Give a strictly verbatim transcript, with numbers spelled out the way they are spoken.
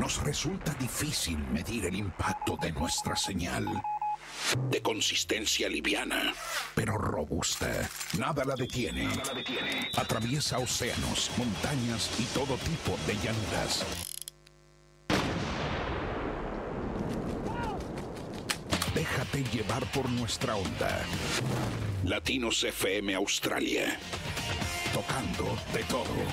Nos resulta difícil medir el impacto de nuestra señal. De consistencia liviana, pero robusta. Nada la detiene. Nada la detiene. Atraviesa océanos, montañas y todo tipo de llanuras. Déjate llevar por nuestra onda. Latinos F M Australia. Tocando de todo.